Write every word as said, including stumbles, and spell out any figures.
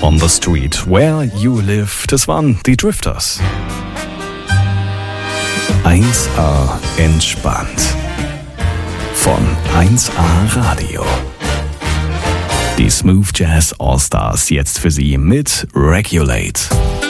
On the Street Where You Live, das waren die Drifters. eins A entspannt. Von eins A Radio. Die Smooth Jazz All Stars jetzt für Sie mit Regulate.